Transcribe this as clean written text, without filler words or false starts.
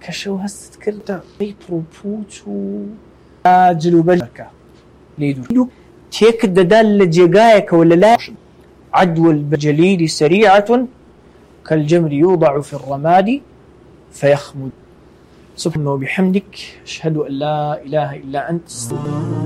كشو هست كرتا بيترو بوتو أجلو بلكا ليدو تيك الددال جيجايك ولا لا عدو البجليل سريعة كالجمر يوضع في الرماد فيخمد. سبحانه وبحمدك أشهد أن لا إله إلا أنت.